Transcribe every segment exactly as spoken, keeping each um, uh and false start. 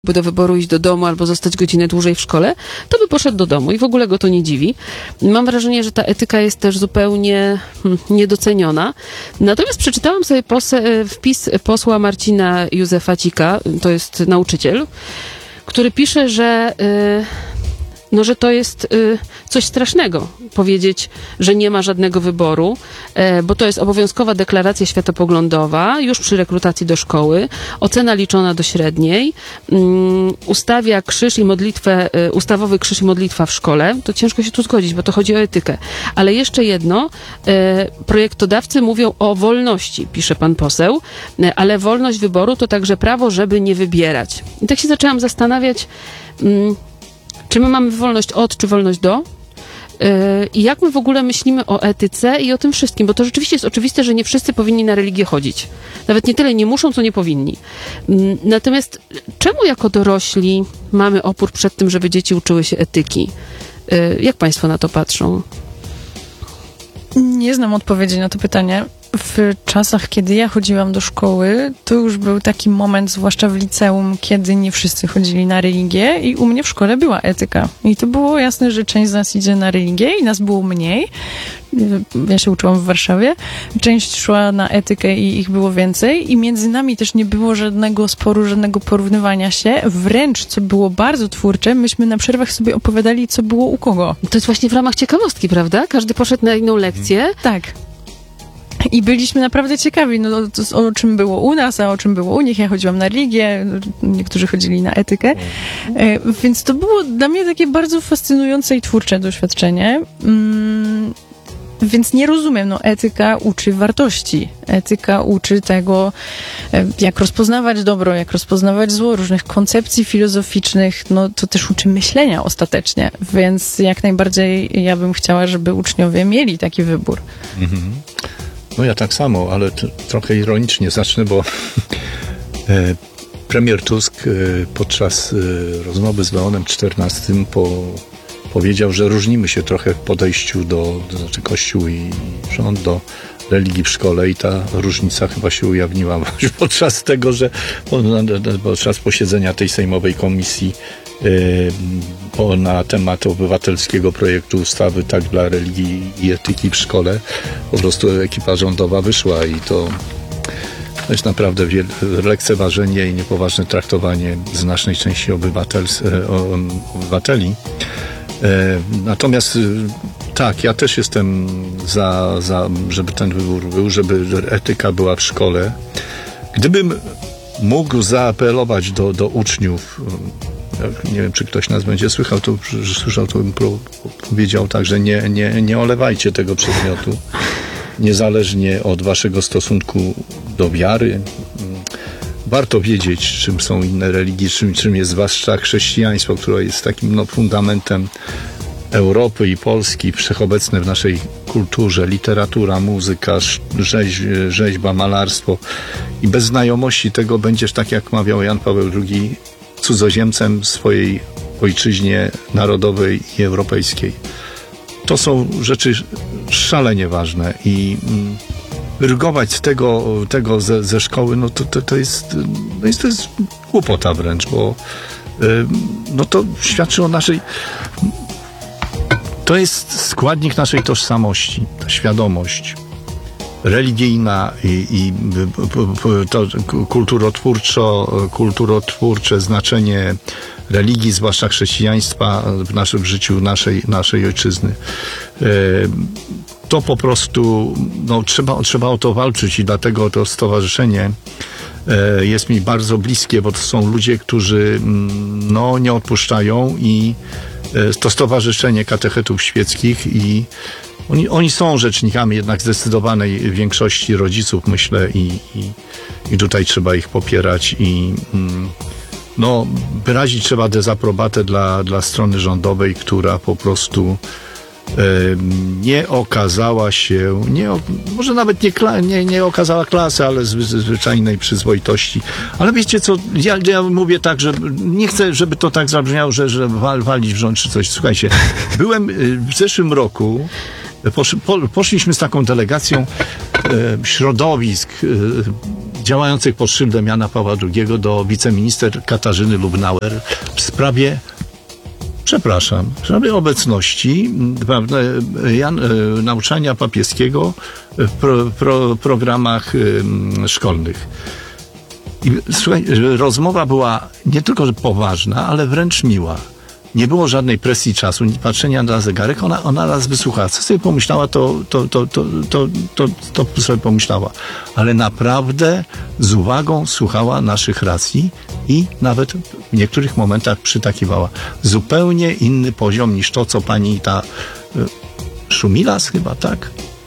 by do wyboru iść do domu albo zostać godzinę dłużej w szkole, to by poszedł do domu i w ogóle go to nie dziwi. Mam wrażenie, że ta etyka jest też zupełnie hmm, niedoceniona. Natomiast przeczytałam sobie pose- wpis posła Marcina Józefacika, to jest nauczyciel, który pisze, że yy, no, że to jest y, coś strasznego powiedzieć, że nie ma żadnego wyboru, e, bo to jest obowiązkowa deklaracja światopoglądowa już przy rekrutacji do szkoły, ocena liczona do średniej, um, ustawia krzyż i modlitwę, y, ustawowy krzyż i modlitwa w szkole. To ciężko się tu zgodzić, bo to chodzi o etykę. Ale jeszcze jedno, e, projektodawcy mówią o wolności, pisze pan poseł, e, ale wolność wyboru to także prawo, żeby nie wybierać. I tak się zaczęłam zastanawiać, um, czy my mamy wolność od, czy wolność do? Yy, I jak my w ogóle myślimy o etyce i o tym wszystkim? Bo to rzeczywiście jest oczywiste, że nie wszyscy powinni na religię chodzić. Nawet nie tyle nie muszą, co nie powinni. Yy, natomiast czemu jako dorośli mamy opór przed tym, żeby dzieci uczyły się etyki? Yy, jak państwo na to patrzą? Nie znam odpowiedzi na to pytanie. W czasach, kiedy ja chodziłam do szkoły, to już był taki moment, zwłaszcza w liceum, kiedy nie wszyscy chodzili na religię i u mnie w szkole była etyka. I to było jasne, że część z nas idzie na religię i nas było mniej. Ja się uczyłam w Warszawie. Część szła na etykę i ich było więcej i między nami też nie było żadnego sporu, żadnego porównywania się. Wręcz, co było bardzo twórcze, myśmy na przerwach sobie opowiadali, co było u kogo. To jest właśnie w ramach ciekawostki, prawda? Każdy poszedł na inną lekcję. Tak. I byliśmy naprawdę ciekawi, no, to, o czym było u nas, a o czym było u nich. Ja chodziłam na religię, niektórzy chodzili na etykę. E, więc to było dla mnie takie bardzo fascynujące i twórcze doświadczenie. Mm, więc nie rozumiem, no etyka uczy wartości. Etyka uczy tego, jak rozpoznawać dobro, jak rozpoznawać zło, różnych koncepcji filozoficznych. No to też uczy myślenia ostatecznie. Więc jak najbardziej ja bym chciała, żeby uczniowie mieli taki wybór. Mhm. No ja tak samo, ale t- trochę ironicznie zacznę, bo e, premier Tusk e, podczas e, rozmowy z Leonem czternastym po, powiedział, że różnimy się trochę w podejściu do, do znaczy Kościół i rząd do religii w szkole i ta różnica chyba się ujawniła podczas tego, że podczas posiedzenia tej sejmowej komisji e, na temat obywatelskiego projektu ustawy tak dla religii i etyki w szkole po prostu ekipa rządowa wyszła i to jest naprawdę wiel- lekceważenie i niepoważne traktowanie znacznej części obywatels- obywateli. Natomiast tak, ja też jestem za, za, żeby ten wybór był, żeby etyka była w szkole. Gdybym mógł zaapelować do, do uczniów, nie wiem, czy ktoś nas będzie słyszał, to, słyszał, to bym pro, powiedział tak, że nie, nie, nie olewajcie tego przedmiotu, niezależnie od waszego stosunku do wiary. Warto wiedzieć, czym są inne religie, czym, czym jest zwłaszcza chrześcijaństwo, które jest takim no, fundamentem Europy i Polski, wszechobecne w naszej kulturze, literatura, muzyka, rzeź, rzeźba, malarstwo. I bez znajomości tego będziesz, tak jak mawiał Jan Paweł drugi, cudzoziemcem w swojej ojczyźnie narodowej i europejskiej. To są rzeczy szalenie ważne i mm, rygować tego, tego ze, ze szkoły, no to, to, to, jest, no jest, to jest głupota wręcz, bo y, no to świadczy o naszej... To jest składnik naszej tożsamości, ta świadomość religijna i, i to kulturotwórczo, kulturotwórcze znaczenie religii, zwłaszcza chrześcijaństwa w naszym w życiu naszej, naszej ojczyzny. To po prostu no, trzeba, trzeba o to walczyć i dlatego to stowarzyszenie jest mi bardzo bliskie, bo to są ludzie, którzy no, nie odpuszczają i to Stowarzyszenie Katechetów Świeckich i oni, oni są rzecznikami jednak zdecydowanej większości rodziców, myślę, i, i, i tutaj trzeba ich popierać i no, wyrazić trzeba dezaprobatę dla, dla strony rządowej, która po prostu e, nie okazała się, nie, może nawet nie, kla, nie, nie okazała klasy, ale zwy, zwyczajnej przyzwoitości. Ale wiecie co, ja, ja mówię tak, że nie chcę, żeby to tak zabrzmiało, że, że wal, walić w rząd czy coś. Słuchajcie, byłem w zeszłym roku, posz, po, poszliśmy z taką delegacją środowisk e, działających pod szyldem Jana Pawła drugiego do wiceminister Katarzyny Lubnauer w sprawie, przepraszam, w sprawie obecności prawda, Jan, e, nauczania papieskiego w pro, pro, programach e, szkolnych. I słuchaj, rozmowa była nie tylko że poważna, ale wręcz miła. Nie było żadnej presji czasu, patrzenia na zegarek. Ona, ona nas wysłuchała. Co sobie pomyślała, to, to, to, to, to, to, to sobie pomyślała. Ale naprawdę z uwagą słuchała naszych racji i nawet w niektórych momentach przytakiwała. Zupełnie inny poziom niż to, co pani ta Szumilas chyba, tak?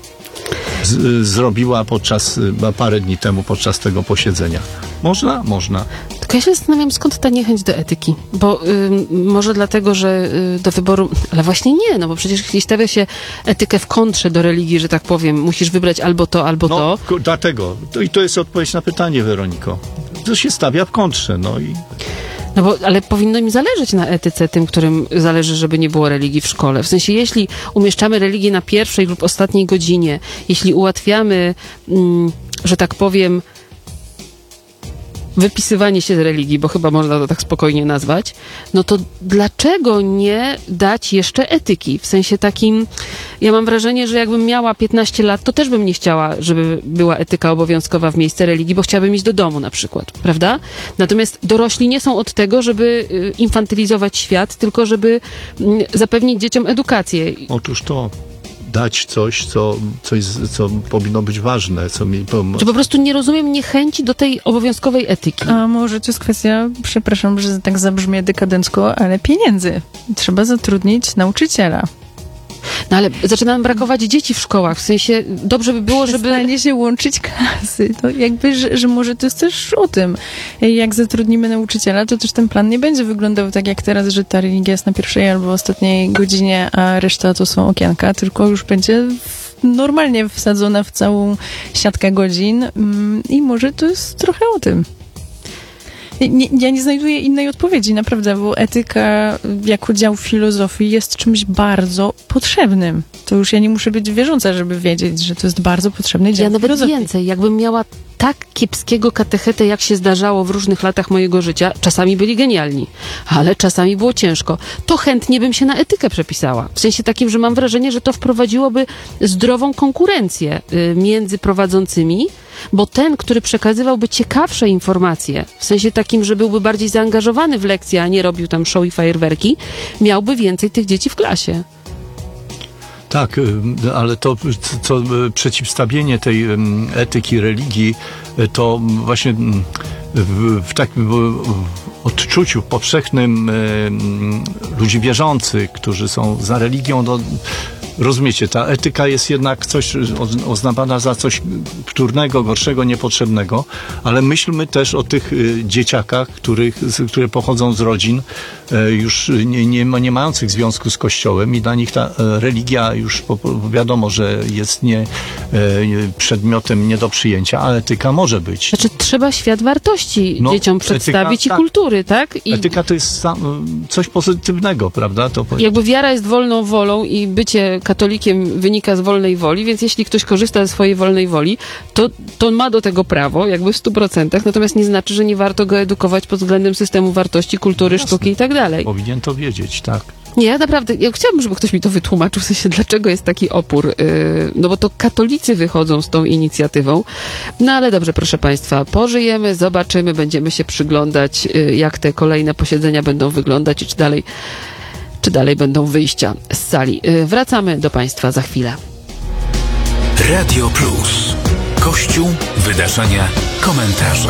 Z, zrobiła podczas, parę dni temu podczas tego posiedzenia. Można? Można. Tylko ja się zastanawiam, skąd ta niechęć do etyki? Bo y, może dlatego, że y, do wyboru... Ale właśnie nie, no bo przecież jeśli stawia się etykę w kontrze do religii, że tak powiem, musisz wybrać albo to, albo no, to. No, dlatego. To, I to jest odpowiedź na pytanie, Weroniko. To się stawia w kontrze, no i... No bo, ale powinno im zależeć na etyce, tym, którym zależy, żeby nie było religii w szkole. W sensie, jeśli umieszczamy religię na pierwszej lub ostatniej godzinie, jeśli ułatwiamy, mm, że tak powiem, wypisywanie się z religii, bo chyba można to tak spokojnie nazwać, no to dlaczego nie dać jeszcze etyki? W sensie takim, ja mam wrażenie, że jakbym miała piętnaście lat, to też bym nie chciała, żeby była etyka obowiązkowa w miejsce religii, bo chciałabym iść do domu na przykład, prawda? Natomiast dorośli nie są od tego, żeby infantylizować świat, tylko żeby zapewnić dzieciom edukację. Otóż to. Dać coś, co, coś, co powinno być ważne, co mi pomoże. Czy po prostu nie rozumiem niechęci do tej obowiązkowej etyki? A może to jest kwestia, przepraszam, że tak zabrzmie dekadencko, ale pieniędzy. Trzeba zatrudnić nauczyciela. No ale zaczyna nam brakować dzieci w szkołach, w sensie dobrze by było, żeby... Przestanie się łączyć klasy. To jakby, że, że może to jest też o tym. Jak zatrudnimy nauczyciela, to też ten plan nie będzie wyglądał tak jak teraz, że ta religia jest na pierwszej albo ostatniej godzinie, a reszta to są okienka, tylko już będzie w, normalnie wsadzona w całą siatkę godzin i może to jest trochę o tym. Nie, ja nie znajduję innej odpowiedzi, naprawdę, bo etyka jako dział filozofii jest czymś bardzo potrzebnym. To już ja nie muszę być wierząca, żeby wiedzieć, że to jest bardzo potrzebny dział Ja nawet filozofii. więcej, jakbym miała tak kiepskiego katechetę, jak się zdarzało w różnych latach mojego życia, czasami byli genialni, ale czasami było ciężko, to chętnie bym się na etykę przepisała. W sensie takim, że mam wrażenie, że to wprowadziłoby zdrową konkurencję y, między prowadzącymi, bo ten, który przekazywałby ciekawsze informacje, w sensie takim, że byłby bardziej zaangażowany w lekcję, a nie robił tam show i fajerwerki, miałby więcej tych dzieci w klasie. Tak, ale to co przeciwstawienie tej etyki religii, to właśnie w, w takim odczuciu powszechnym ludzi wierzących, którzy są za religią, no, rozumiecie, ta etyka jest jednak coś uznawana za coś wtórnego, gorszego, niepotrzebnego, ale myślmy też o tych dzieciakach, których, które pochodzą z rodzin już nie, nie, nie mających związku z Kościołem i dla nich ta religia już wiadomo, że jest nie, przedmiotem nie do przyjęcia, a etyka może być. Znaczy trzeba świat wartości no, dzieciom przedstawić etyka, i tak, kultury, tak? I etyka to jest sam, coś pozytywnego, prawda? To jakby wiara jest wolną wolą i bycie katolikiem wynika z wolnej woli, więc jeśli ktoś korzysta ze swojej wolnej woli, to, to ma do tego prawo, jakby w stu procentach, natomiast nie znaczy, że nie warto go edukować pod względem systemu wartości, kultury, Jasne. sztuki i tak dalej. Powinien to wiedzieć, tak. Nie, ja naprawdę, ja chciałabym, żeby ktoś mi to wytłumaczył, w sensie, dlaczego jest taki opór, yy, no bo to katolicy wychodzą z tą inicjatywą, no ale dobrze, proszę Państwa, pożyjemy, zobaczymy, będziemy się przyglądać, yy, jak te kolejne posiedzenia będą wyglądać i czy dalej czy dalej będą wyjścia z sali. Wracamy do Państwa za chwilę. Radio Plus. Kościół, wydarzenia, komentarze.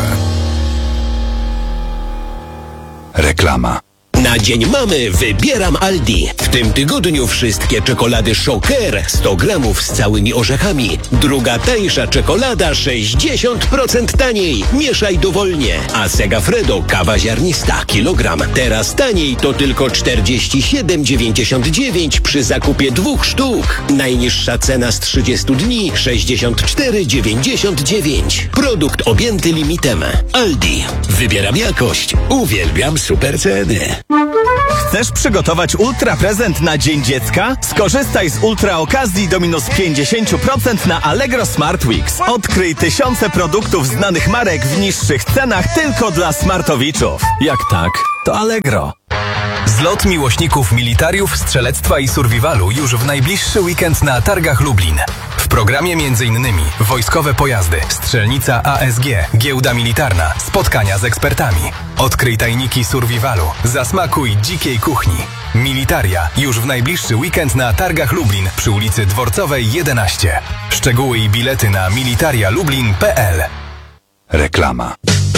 Reklama. Na Dzień Mamy wybieram Aldi. W tym tygodniu wszystkie czekolady Shocker sto gramów z całymi orzechami. Druga tańsza czekolada sześćdziesiąt procent taniej. Mieszaj dowolnie. A Segafredo kawa ziarnista kilogram. Teraz taniej to tylko czterdzieści siedem dziewięćdziesiąt dziewięć przy zakupie dwóch sztuk. Najniższa cena z trzydziestu dni sześćdziesiąt cztery dziewięćdziesiąt dziewięć. Produkt objęty limitem. Aldi. Wybieram jakość. Uwielbiam super ceny. Chcesz przygotować ultra prezent na Dzień Dziecka? Skorzystaj z ultra okazji do minus pięćdziesiąt procent na Allegro Smart Weeks. Odkryj tysiące produktów znanych marek w niższych cenach tylko dla smartowiczów. Jak tak, to Allegro. Zlot miłośników militariów, strzelectwa i survivalu już w najbliższy weekend na Targach Lublin. W programie m.in. wojskowe pojazdy, strzelnica A S G, giełda militarna, spotkania z ekspertami. Odkryj tajniki survivalu, zasmakuj dzikiej kuchni. Militaria już w najbliższy weekend na Targach Lublin przy ulicy Dworcowej jedenaście. Szczegóły i bilety na militaria lublin kropka p l. Reklama.